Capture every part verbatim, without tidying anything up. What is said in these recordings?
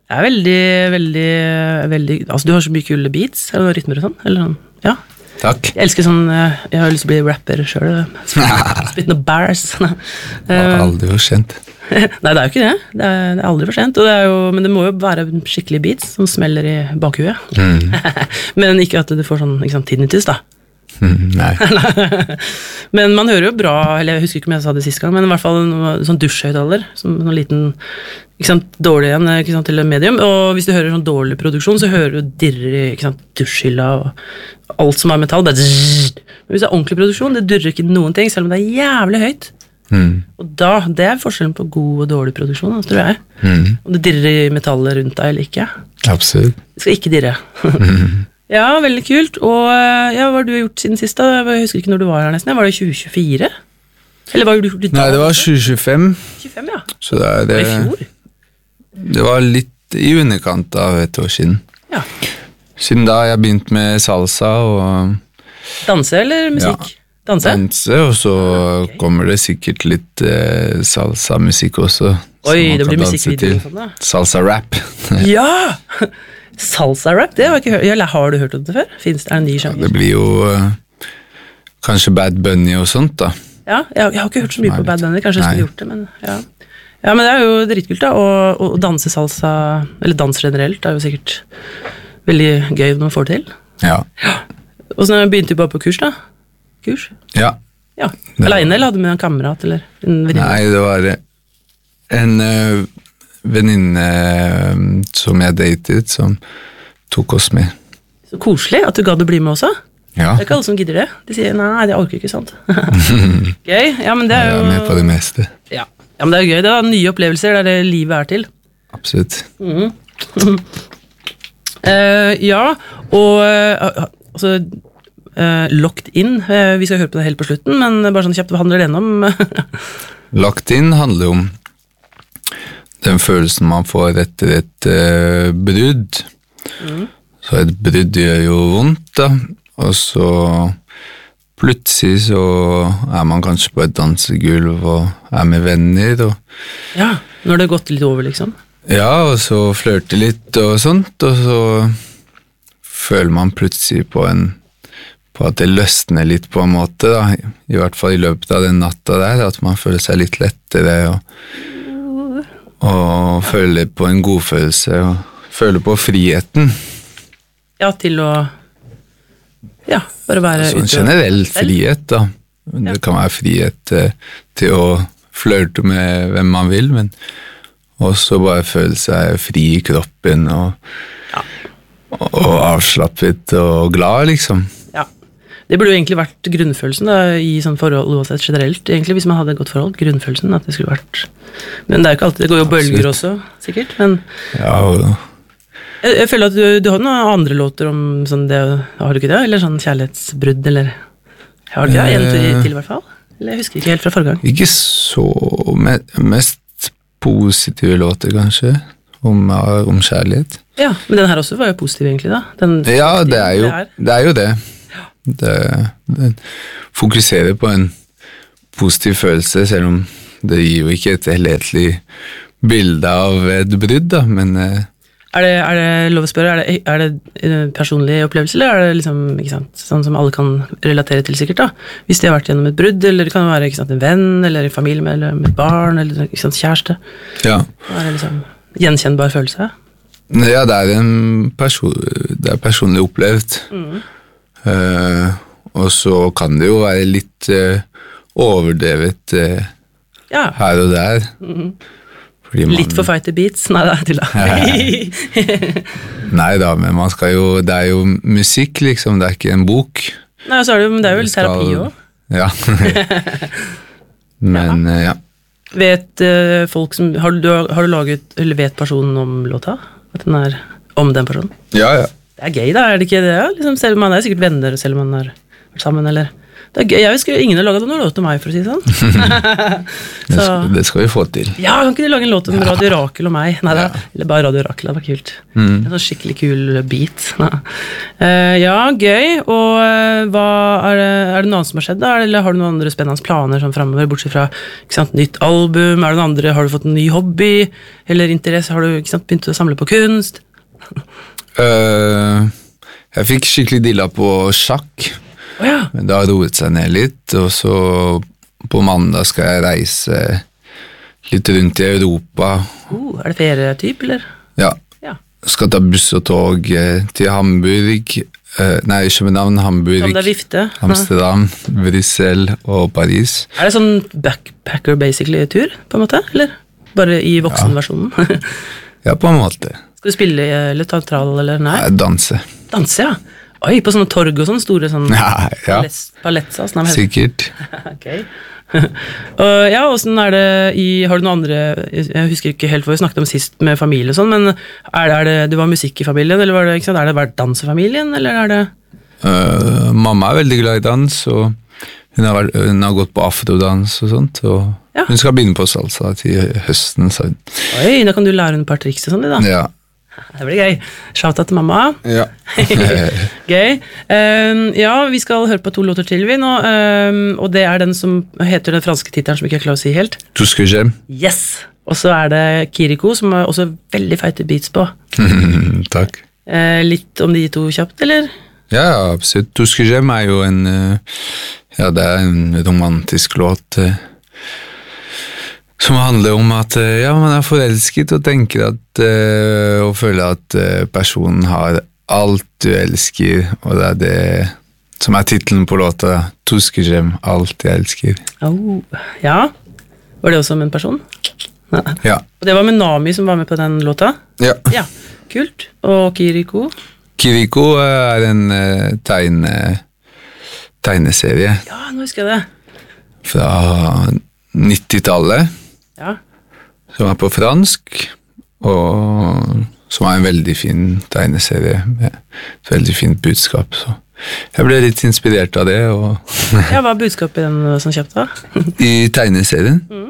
Jeg er veldig, veldig, veldig, altså du har så mye kule beats, eller rytmer og sånn, eller sånn, ja. Takk. Jeg elsker sånn, jeg har lyst til å bli rapper selv, spytte noen bars. Det er aldri for sent. Nei, det er jo ikke det, det er, det er aldri for sent, og det er jo, men det må jo være skikkelig beats som smeller i bakhuet. Mm. Men ikke at du får sånn, ikke sånn tinnitus da. Mm, nei. Men man hører jo bra, eller jeg husker ikke om jeg sa det sist gang, men i hvert fall en sånn dusjhøyttaler, som en liten, ikke sant, dårlig igjen, ikke sant, til medium, og hvis du hører sånn dårlig produksjon, så hører du dirrer i, ikke sant, dusjhylla og alt som er metall, bare zzz. Men hvis det er ordentlig produksjon, det durrer ikke noen ting, selv om det er jævlig høyt. Mm. Og da, det er forskjellen på god og dårlig produksjon, da, tror jeg. Mm. Om det dirrer i metallet rundt deg eller ikke. Absolutt. Det skal ikke dirre. Mm. Ja, veldig kult. Og ja, hva har du gjort siden sist da? Jeg husker ikke når du var her nesten. Var det tjue tjuefire? Eller hva har du gjort i dag? Nei, det var tjue tjuefem. tjuefem, ja. Så det, er, det var i fjor. Det var litt i underkant av et år siden. Ja. Siden da har jeg begynt med salsa og... Danse eller musikk? Ja, danse? Danse, og så okay. Kommer det sikkert litt eh, salsa-musikk også. Oi, det blir musikkvideo sånn da. Salsa-rap. Ja! Salsa-rap, det har jeg ikke hørt. Eller har du hørt om det før? Finns det en ny sjanger? Ja, det blir jo uh, kanskje Bad Bunny og sånt da. Ja, jeg, jeg har ikke hørt så mye på Bad Bunny, kanskje jeg skulle gjort det, men ja. Ja, men det er jo dritkult da, og, og danse salsa, eller dans generelt, er jo sikkert veldig gøy når man får det til. Ja. Ja. Og så begynte du bare på kurs da? Kurs? Ja. Ja. Alene, eller hadde du med en kamerat, eller en venninne? Nei, det var en... Uh, venninne som jeg datet, som tok oss med. Så koselig at du gadd å bli med også. Ja. Det er ikke alle som gidder det. De sier, nei, det orker ikke, sant? Gøy, ja, men det er jo... Jeg er med på det meste. Ja, ja men det er gøy, det er nye opplevelser, det er det livet er til. Absolutt. Mm. uh, ja, og uh, altså, uh, Locked In, uh, vi skal høre på det helt på slutten, men bare sånn kjapt, hva handler det om? Locked In handler om den følelsen man får etter et uh, brudd. Mm. Så et brudd gjør jo vondt da, og så plutselig så er man kanskje på et dansegulv og er med venner. Og, ja, når det har gått litt over liksom. Ja, og så flørter litt og sånt, og så føler man plutselig på en på at det løsner litt på en måte da, i hvert fall i løpet av den natta der, at man føler seg litt lettere og og føle på en god følelse og føle på friheten. Ja, til å ja, bare være altså, en generell frihet da. Det ja. Kan være frihet eh, til å flørte med hvem man vil, men også bare føle seg fri i kroppen og, ja. og avslappet og glad liksom. Det burde jo egentlig vært grunnfølelsen da, i sånn forhold uansett generelt, egentlig, hvis man hadde et godt forhold, grunnfølelsen at det skulle vært, men det er jo ikke alltid, det går jo bølger også, sikkert, men ja, og... jeg, jeg føler at du, du har noen andre låter om sånn det, har du ikke det, eller sånn kjærlighetsbrudd, eller har du ikke det, en til, til i hvert fall, eller jeg husker ikke helt fra forrige gang. Ikke så, mest positive låter kanskje, om, om kjærlighet. Ja, men den her også var jo positiv egentlig da. Den, ja, det er jo det. Er. Det, er jo det. Det, det fokuserer på en positiv følelse, selv om det gir jo ikke et helhetlig bilde av et brudd, da, men... Er det, er det lov å spørre, er det, er det personlig opplevelse, eller er det liksom, ikke sant, sånn som alle kan relatere til sikkert da? Hvis de har vært gjennom et brudd, eller det kan være ikke sant, en venn, eller en familie med, eller med et barn, eller ikke sant, kjæreste. Ja. Er det liksom gjenkjennbar følelse? Ja, det er en person, det er personlig opplevd. Mhm. Uh, og så kan det jo være litt uh, overdrevet uh, ja. Her og der. Mm-hmm. Man, litt for feite beats? Nei, det er til da. Nei da, men man skal jo, det er jo musikk liksom, det er ikke en bok. Nei, så er det, men det er jo litt terapi også. Ja. Men ja. Uh, ja. Vet uh, folk som, har du, har du laget, eller vet personen om låta? At den er om den personen? Ja, ja. Det er gøy da, er det ikke det? Liksom, selv om man er sikkert venner, selv om man har vært sammen, eller Det er gøy. Jeg husker ingen har laget noen låt til meg, for å si det sånn. Det skal, det skal vi få til. Ja, kan ikke de lage en låt om Radio Rakel og meg? Nei, da, eller bare Radio Rakel, det var kult. Mm. En sånn skikkelig kul beat. Uh, ja, gøy. Og uh, hva er det, er det noe annet som har skjedd da? Eller har du noen andre spennende planer sånn fremover, bortsett fra ikke sant, nytt album? Er det noen andre, har du fått en ny hobby? Eller interesse? Har du ikke sant, begynt å samle på kunst? Uh, jeg fikk skikkelig dilla på sjakk. Oh, ja. Men det har roet seg ned litt, og så på mandag skal jeg reise litt rundt i Europa. Uh, er det ferietyp, eller? Ja. Ja. Skal ta buss og tog til Hamburg, eh, nei, København, Hamburg, Kan det vifte? Amsterdam, Brussel og Paris. Er det sånn backpacker basically tur, på en måte? Eller bare i voksenversjonen? Ja, på en måte. Skal du spille eller ta trall, eller nei? Jeg danse. Danse, ja. Oi, på sånne torg og sånne store sånn Ja, ja. paletsa. Sånn, Sikkert. ok. Og ja, hvordan er det i, har du noen andre, jeg husker ikke helt hva vi snakket om sist med familie og sånn, men er det, er det, det var musikk i familien, eller var det, ikke sant, er det vært dansefamilien, eller er det? Uh, mamma er veldig glad i dans, og hun har, vært, hun har gått på afrodans og sånt, og Ja. hun skal begynne på salsa til høsten. Så. Oi, da kan du lære henne et par triks og sånn, da. Ja. Det blir gøy. Shout out til mamma. Ja. Gøy. Um, ja, vi skal høre på to låter til vi nå, um, og det er den som heter den franske tittelen som ikke jeg klarer å si helt. Tout ce que j'aime. Yes! Og så er det Kiriko, som er også veldig feite beats på. Takk. Uh, litt om de to kjapt, eller? Ja, absolutt. Tout ce que j'aime er jo en, uh, ja, det er en romantisk låt, uh, som handler om at ja, man er forelsket og tenker at uh, og føler at uh, personen har alt du elsker, og det er det som er titelen på låta. Tout ce que j'aime, alt jeg elsker. Oh, ja. Var det også om en person? Ja. Og det var med Nami som var med på den låta? Ja. Ja, kult. Og Kiriko? Kiriko uh, er en uh, tegne, tegneserie Ja, nå husker jeg det. fra nittitallet. Ja. Som er på fransk, og som er en veldig fin tegneserie med et veldig fint budskap. Så jeg ble litt inspirert av det. Og Ja, hva er budskapet i den som kjøpt da? I tegneserien, mm.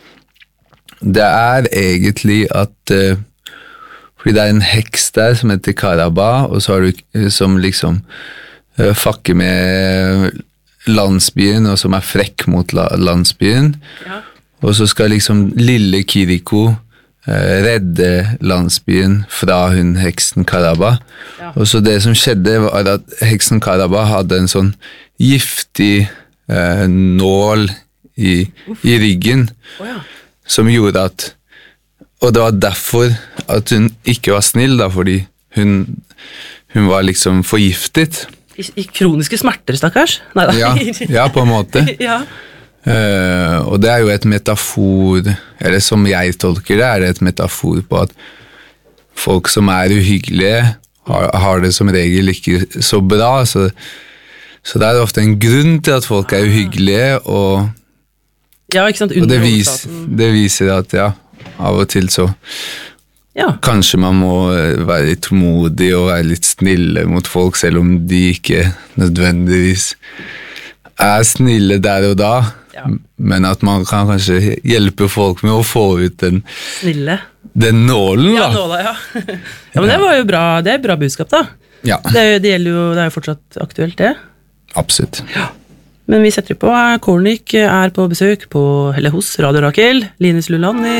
det er egentlig at uh, fordi det er en heks der som heter Karaba, og så har du som liksom uh, fakker med landsbyen, og som er frekk mot la- landsbyen. Ja. Og så skal liksom lille Kiriko eh, redde landsbyen fra hun heksen Karaba. Ja. Og så det som skjedde var at heksen Karaba hadde en sånn giftig eh, nål i, i ryggen, Oh, ja. som gjorde at, og det var derfor at hun ikke var snill da, fordi hun, hun var liksom forgiftet. I, I kroniske smerter, stakkars? Neida. Ja, ja, på en måte. Ja. Uh, og det er jo et metafor, eller som jeg tolker det, er det et metafor på at folk som er uhyggelige har, har det som regel ikke så bra, så, så det er ofte en grunn til at folk er uhyggelige, og, Ja, ikke sant? og det, Under vis, overflaten. det viser at ja, av og til så Ja. kanskje man må være litt tålmodig og være litt snille mot folk, selv om de ikke nødvendigvis er snille der og da. Ja. Men at man kan kanskje hjelpe folk med å få ut den, Snille. den nålen, Ja, da. nåla, ja. Ja, men det var jo bra, det er bra budskap da. Ja, Det, er jo- det gjelder jo, det er jo fortsatt aktuelt det. absolutt. Men vi setter på, Kornik er på besøk på, eller hos Radio Rakel, Linus Lulland i